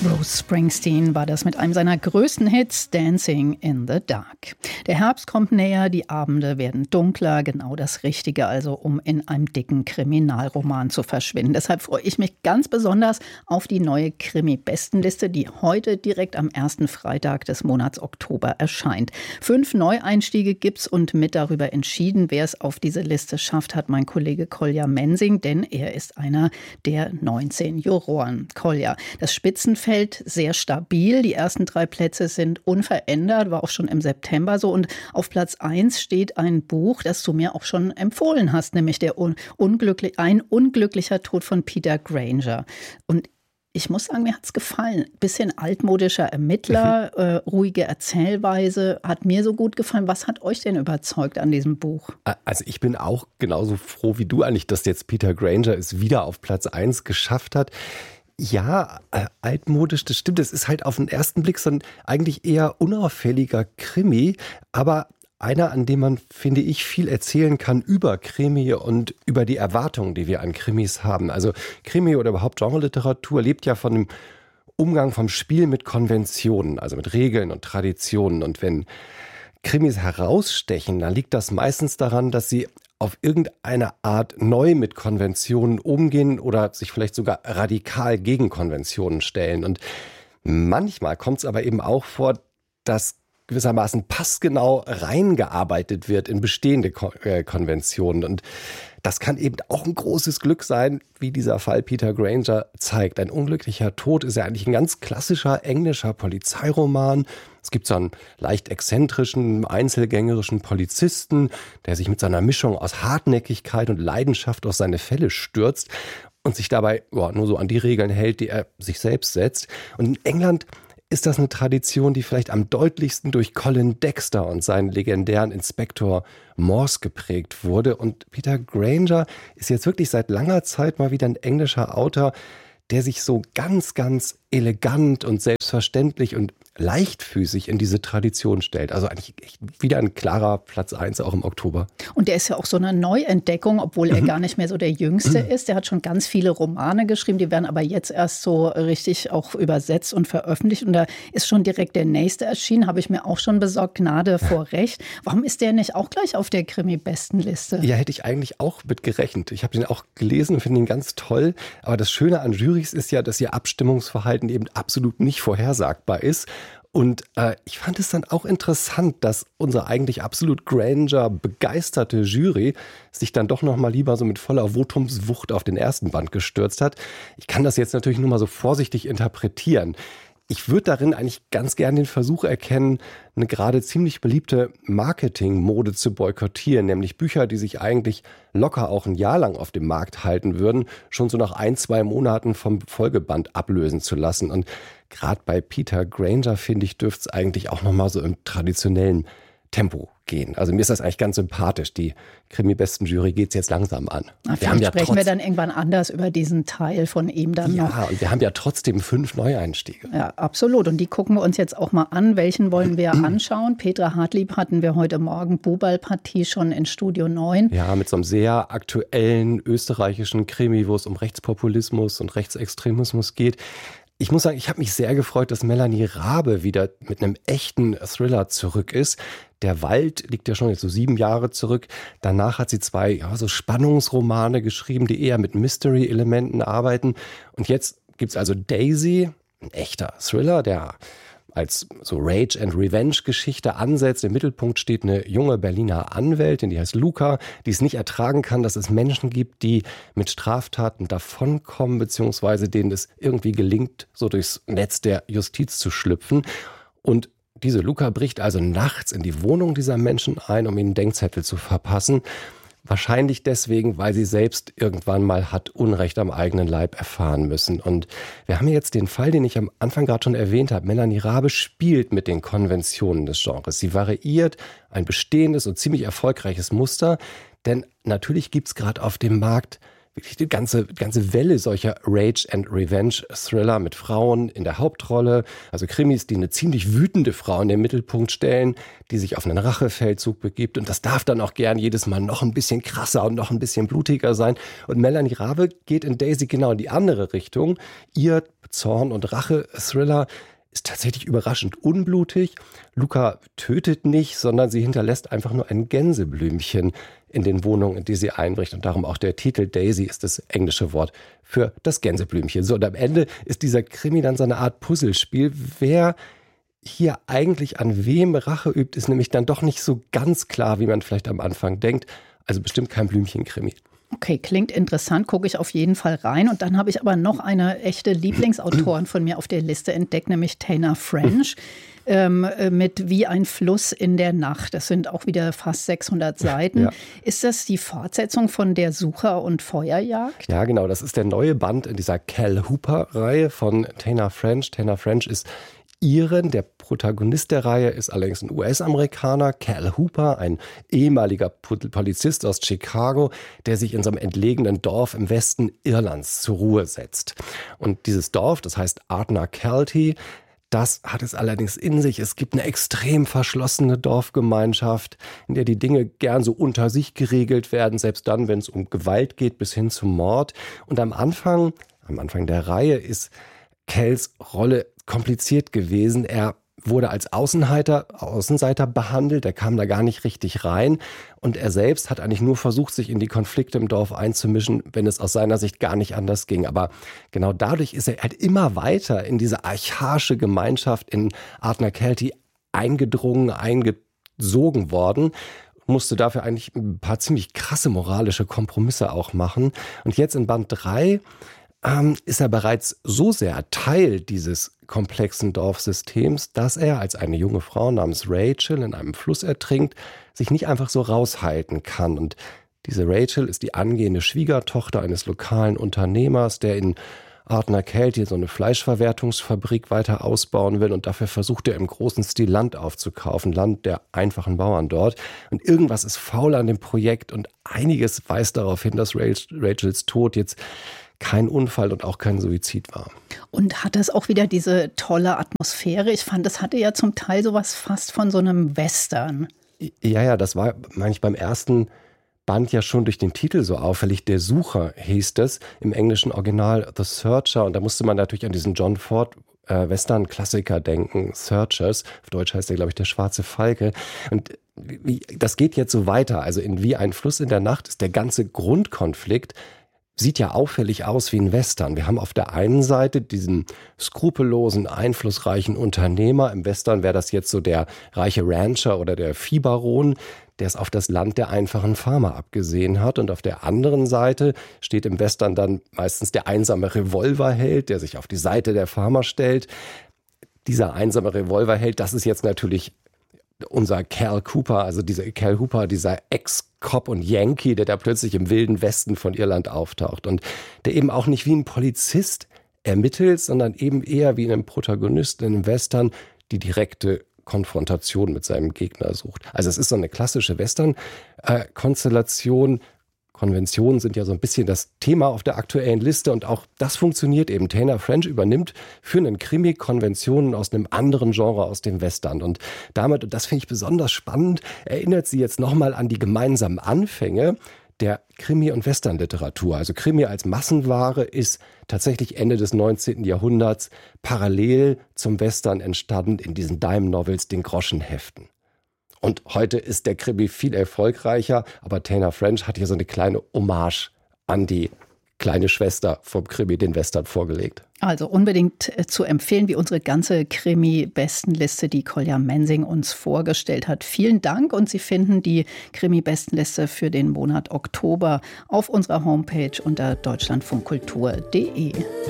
Bruce Springsteen war das mit einem seiner größten Hits, Dancing in the Dark. Der Herbst kommt näher, die Abende werden dunkler, genau das Richtige also, um in einem dicken Kriminalroman zu verschwinden. Deshalb freue ich mich ganz besonders auf die neue Krimi-Bestenliste, die heute direkt am ersten Freitag des Monats Oktober erscheint. 5 Neueinstiege gibt's und mit darüber entschieden, wer es auf diese Liste schafft, hat mein Kollege Kolja Mensing, denn er ist einer der 19 Juroren. Kolja, das Spitzenfeld sehr stabil. Die ersten 3 Plätze sind unverändert, war auch schon im September so. Und auf Platz 1 steht ein Buch, das du mir auch schon empfohlen hast, nämlich ein unglücklicher Tod von Peter Granger. Und ich muss sagen, mir hat's gefallen. Bisschen altmodischer Ermittler, ruhige Erzählweise, hat mir so gut gefallen. Was hat euch denn überzeugt an diesem Buch? Also ich bin auch genauso froh wie du eigentlich, dass jetzt Peter Granger es wieder auf Platz 1 geschafft hat. Ja, altmodisch, das stimmt. Es ist halt auf den ersten Blick so ein eigentlich eher unauffälliger Krimi, aber einer, an dem man, finde ich, viel erzählen kann über Krimi und über die Erwartungen, die wir an Krimis haben. Also Krimi oder überhaupt Genreliteratur lebt ja von dem Umgang, vom Spiel mit Konventionen, also mit Regeln und Traditionen. Und wenn Krimis herausstechen, dann liegt das meistens daran, dass sie auf irgendeine Art neu mit Konventionen umgehen oder sich vielleicht sogar radikal gegen Konventionen stellen. Und manchmal kommt es aber eben auch vor, dass gewissermaßen passgenau reingearbeitet wird in bestehende Konventionen. Und das kann eben auch ein großes Glück sein, wie dieser Fall Peter Granger zeigt. Ein unglücklicher Tod ist ja eigentlich ein ganz klassischer englischer Polizeiroman. Es gibt so einen leicht exzentrischen, einzelgängerischen Polizisten, der sich mit seiner Mischung aus Hartnäckigkeit und Leidenschaft auf seine Fälle stürzt und sich dabei nur so an die Regeln hält, die er sich selbst setzt. Und in England ist das eine Tradition, die vielleicht am deutlichsten durch Colin Dexter und seinen legendären Inspektor Morse geprägt wurde. Und Peter Granger ist jetzt wirklich seit langer Zeit mal wieder ein englischer Autor, der sich so ganz, ganz elegant und selbstverständlich und leichtfüßig in diese Tradition stellt. Also eigentlich echt wieder ein klarer Platz 1 auch im Oktober. Und der ist ja auch so eine Neuentdeckung, obwohl er gar nicht mehr so der Jüngste ist. Der hat schon ganz viele Romane geschrieben, die werden aber jetzt erst so richtig auch übersetzt und veröffentlicht. Und da ist schon direkt der nächste erschienen, habe ich mir auch schon besorgt, Gnade vor Recht. Warum ist der nicht auch gleich auf der Krimi-Bestenliste? Ja, hätte ich eigentlich auch mit gerechnet. Ich habe den auch gelesen und finde ihn ganz toll. Aber das Schöne an Jurys ist ja, dass ihr Abstimmungsverhalten eben absolut nicht vorhersagbar ist. Und ich fand es dann auch interessant, dass unsere eigentlich absolut Granger-begeisterte Jury sich dann doch noch mal lieber so mit voller Votumswucht auf den ersten Band gestürzt hat. Ich kann das jetzt natürlich nur mal so vorsichtig interpretieren. Ich würde darin eigentlich ganz gern den Versuch erkennen, eine gerade ziemlich beliebte Marketingmode zu boykottieren, nämlich Bücher, die sich eigentlich locker auch ein Jahr lang auf dem Markt halten würden, schon so nach 1-2 Monaten vom Folgeband ablösen zu lassen. Und gerade bei Peter Granger, finde ich, dürfte es eigentlich auch noch mal so im traditionellen Tempo gehen. Also mir ist das eigentlich ganz sympathisch. Die Krimi-Besten-Jury geht es jetzt langsam an. Vielleicht sprechen wir dann irgendwann anders über diesen Teil von ihm dann noch. Ja, und wir haben ja trotzdem 5 Neueinstiege. Ja, absolut. Und die gucken wir uns jetzt auch mal an. Welchen wollen wir anschauen? Petra Hartlieb hatten wir heute Morgen Bubalpartie schon in Studio 9. Ja, mit so einem sehr aktuellen österreichischen Krimi, wo es um Rechtspopulismus und Rechtsextremismus geht. Ich muss sagen, ich habe mich sehr gefreut, dass Melanie Rabe wieder mit einem echten Thriller zurück ist. Der Wald liegt ja schon jetzt so 7 Jahre zurück. Danach hat sie 2 so Spannungsromane geschrieben, die eher mit Mystery-Elementen arbeiten. Und jetzt gibt's also Daisy, ein echter Thriller, der als so Rage and Revenge-Geschichte ansetzt. Im Mittelpunkt steht eine junge Berliner Anwältin, die heißt Luca, die es nicht ertragen kann, dass es Menschen gibt, die mit Straftaten davonkommen, beziehungsweise denen es irgendwie gelingt, so durchs Netz der Justiz zu schlüpfen. Und diese Luca bricht also nachts in die Wohnung dieser Menschen ein, um ihnen Denkzettel zu verpassen. Wahrscheinlich deswegen, weil sie selbst irgendwann mal hat Unrecht am eigenen Leib erfahren müssen. Und wir haben jetzt den Fall, den ich am Anfang gerade schon erwähnt habe. Melanie Rabe spielt mit den Konventionen des Genres. Sie variiert ein bestehendes und ziemlich erfolgreiches Muster. Denn natürlich gibt es gerade auf dem Markt wirklich die ganze Welle solcher Rage and Revenge Thriller mit Frauen in der Hauptrolle. Also Krimis, die eine ziemlich wütende Frau in den Mittelpunkt stellen, die sich auf einen Rachefeldzug begibt. Und das darf dann auch gern jedes Mal noch ein bisschen krasser und noch ein bisschen blutiger sein. Und Melanie Rabe geht in Daisy genau in die andere Richtung. Ihr Zorn- und Rache-Thriller ist tatsächlich überraschend unblutig. Luca tötet nicht, sondern sie hinterlässt einfach nur ein Gänseblümchen in den Wohnungen, in die sie einbricht. Und darum auch der Titel Daisy ist das englische Wort für das Gänseblümchen. So, und am Ende ist dieser Krimi dann so eine Art Puzzlespiel. Wer hier eigentlich an wem Rache übt, ist nämlich dann doch nicht so ganz klar, wie man vielleicht am Anfang denkt. Also bestimmt kein Blümchenkrimi. Okay, klingt interessant, gucke ich auf jeden Fall rein. Und dann habe ich aber noch eine echte Lieblingsautorin von mir auf der Liste entdeckt, nämlich Tana French mit Wie ein Fluss in der Nacht. Das sind auch wieder fast 600 Seiten. Ja. Ist das die Fortsetzung von Der Sucher und Feuerjagd? Ja, genau. Das ist der neue Band in dieser Cal Hooper-Reihe von Tana French. Tana French ist Iren. Der Protagonist der Reihe ist allerdings ein US-Amerikaner, Cal Hooper, ein ehemaliger Polizist aus Chicago, der sich in so einem entlegenen Dorf im Westen Irlands zur Ruhe setzt. Und dieses Dorf, das heißt Ardnacalty, das hat es allerdings in sich. Es gibt eine extrem verschlossene Dorfgemeinschaft, in der die Dinge gern so unter sich geregelt werden, selbst dann, wenn es um Gewalt geht, bis hin zum Mord. Und am Anfang der Reihe ist Cals Rolle kompliziert gewesen. Er wurde als Außenseiter behandelt, er kam da gar nicht richtig rein und er selbst hat eigentlich nur versucht, sich in die Konflikte im Dorf einzumischen, wenn es aus seiner Sicht gar nicht anders ging. Aber genau dadurch ist er halt immer weiter in diese archaische Gemeinschaft in Ardnacalty eingesogen worden, musste dafür eigentlich ein paar ziemlich krasse moralische Kompromisse auch machen. Und jetzt in Band 3 ist er bereits so sehr Teil dieses komplexen Dorfsystems, dass er als eine junge Frau namens Rachel in einem Fluss ertrinkt, sich nicht einfach so raushalten kann. Und diese Rachel ist die angehende Schwiegertochter eines lokalen Unternehmers, der in Ardnacalty so eine Fleischverwertungsfabrik weiter ausbauen will und dafür versucht er im großen Stil Land aufzukaufen, Land der einfachen Bauern dort. Und irgendwas ist faul an dem Projekt und einiges weist darauf hin, dass Rachels Tod jetzt kein Unfall und auch kein Suizid war. Und hat das auch wieder diese tolle Atmosphäre? Ich fand, das hatte ja zum Teil sowas fast von so einem Western. Ja, das war, meine ich, beim ersten Band ja schon durch den Titel so auffällig. Der Sucher hieß das, im englischen Original The Searcher. Und da musste man natürlich an diesen John Ford Western-Klassiker denken, Searchers. Auf Deutsch heißt der, glaube ich, der schwarze Falke. Und das geht jetzt so weiter. Also in Wie ein Fluss in der Nacht ist der ganze Grundkonflikt, sieht ja auffällig aus wie ein Western. Wir haben auf der einen Seite diesen skrupellosen, einflussreichen Unternehmer. Im Western wäre das jetzt so der reiche Rancher oder der Viehbaron, der es auf das Land der einfachen Farmer abgesehen hat. Und auf der anderen Seite steht im Western dann meistens der einsame Revolverheld, der sich auf die Seite der Farmer stellt. Dieser einsame Revolverheld, das ist jetzt natürlich unser Cal Hooper, also dieser Cal Hooper, dieser Ex-Cop und Yankee, der da plötzlich im wilden Westen von Irland auftaucht und der eben auch nicht wie ein Polizist ermittelt, sondern eben eher wie ein Protagonist in einem Western die direkte Konfrontation mit seinem Gegner sucht. Also es ist so eine klassische Western-Konstellation. Konventionen sind ja so ein bisschen das Thema auf der aktuellen Liste und auch das funktioniert eben. Tana French übernimmt für einen Krimi Konventionen aus einem anderen Genre, aus dem Western. Und damit, und das finde ich besonders spannend, erinnert sie jetzt nochmal an die gemeinsamen Anfänge der Krimi- und Western-Literatur. Also Krimi als Massenware ist tatsächlich Ende des 19. Jahrhunderts parallel zum Western entstanden in diesen Dime-Novels, den Groschenheften. Und heute ist der Krimi viel erfolgreicher, aber Tana French hat hier so eine kleine Hommage an die kleine Schwester vom Krimi, den Western, vorgelegt. Also unbedingt zu empfehlen, wie unsere ganze Krimi-Bestenliste, die Kolja Mensing uns vorgestellt hat. Vielen Dank und Sie finden die Krimi-Bestenliste für den Monat Oktober auf unserer Homepage unter deutschlandfunkkultur.de.